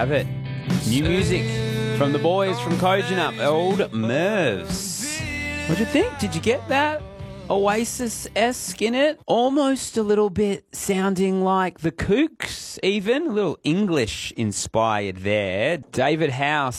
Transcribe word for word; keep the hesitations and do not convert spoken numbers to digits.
have it. New music from the boys from Kojonup, Old Mervs. What'd you think? Did you get that? Oasis-esque in it? Almost a little bit sounding like the Kooks, even. A little English-inspired there. David House